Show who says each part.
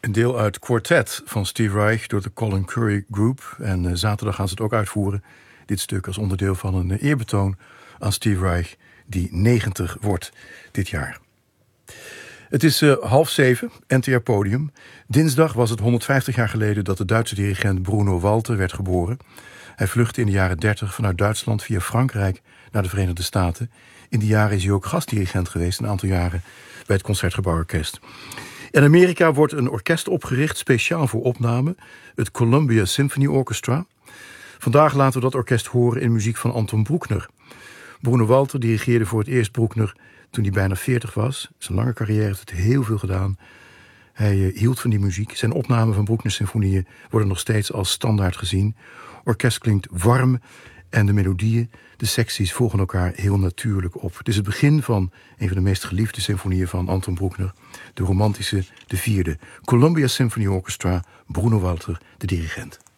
Speaker 1: Een deel uit Quartet van Steve Reich door de Colin Currie Group. En zaterdag gaan ze het ook uitvoeren. Dit stuk als onderdeel van een eerbetoon aan Steve Reich, die 90 wordt dit jaar. Het is 6:30, NTR Podium. Dinsdag was het 150 jaar geleden dat de Duitse dirigent Bruno Walter werd geboren. Hij vluchtte in de jaren 30 vanuit Duitsland via Frankrijk naar de Verenigde Staten. In die jaren is hij ook gastdirigent geweest, een aantal jaren bij het Concertgebouworkest. In Amerika wordt een orkest opgericht, speciaal voor opname, het Columbia Symphony Orchestra. Vandaag laten we dat orkest horen in muziek van Anton Bruckner. Bruno Walter dirigeerde voor het eerst Bruckner toen hij bijna 40 was. Zijn lange carrière heeft het heel veel gedaan. Hij hield van die muziek. Zijn opnamen van Bruckner symfonieën worden nog steeds als standaard gezien. Orkest klinkt warm en de melodieën, de secties volgen elkaar heel natuurlijk op. Het is het begin van een van de meest geliefde symfonieën van Anton Bruckner. De romantische, de 4e. Columbia Symphony Orchestra, Bruno Walter, de dirigent.